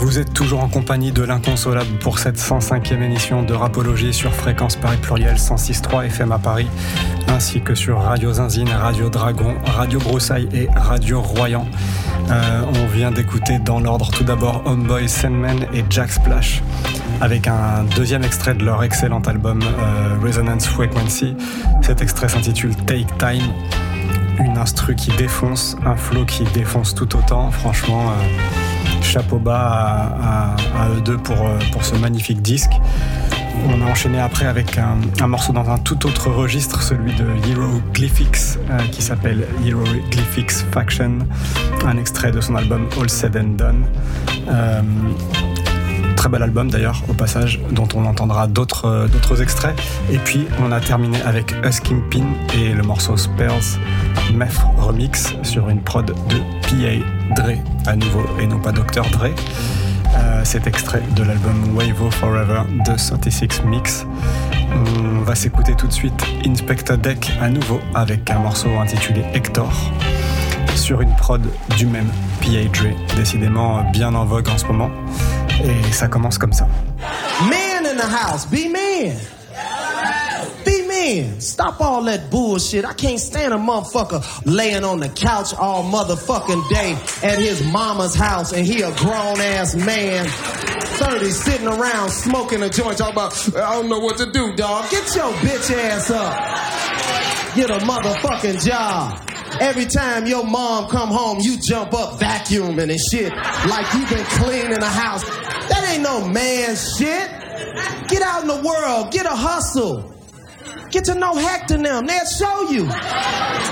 Vous êtes toujours en compagnie de l'Inconsolable pour cette 105e émission de Rapologie sur Fréquence Paris Pluriel 106.3 FM à Paris, ainsi que sur Radio Zinzine, Radio Dragon, Radio Broussailles et Radio Royan. On vient d'écouter dans l'ordre tout d'abord Homeboy, Sandman et Jack Splash, avec un deuxième extrait de leur excellent album Resonance Frequency. Cet extrait s'intitule Take Time. Une instru qui défonce, un flow qui défonce tout autant. Franchement, chapeau bas à eux deux pour ce magnifique disque. On a enchaîné après avec un morceau dans un tout autre registre, celui de Hieroglyphics, qui s'appelle Hieroglyphics Faction, un extrait de son album All Said and Done. Très bel album d'ailleurs, au passage, dont on entendra d'autres extraits. Et puis on a terminé avec Us Kingpin et le morceau Spells Meth Remix sur une prod de P.A. Dre à nouveau, et non pas Dr. Dre. Cet extrait de l'album Wavo Forever de 36 Mix. On va s'écouter tout de suite Inspector Deck à nouveau avec un morceau intitulé Hector sur une prod du même P.A. Dre, décidément bien en vogue en ce moment. Et ça commence comme ça. Man in the house, be man. Be man. Stop all that bullshit. I can't stand a motherfucker laying on the couch all motherfucking day at his mama's house and he a grown ass man. 30 sitting around smoking a joint talking about, I don't know what to do, dog. Get your bitch ass up. Get a motherfucking job. Every time your mom come home, you jump up vacuuming and shit like you been cleaning the house. That ain't no man shit. Get out in the world. Get a hustle. Get to know Hector and them. They'll show you.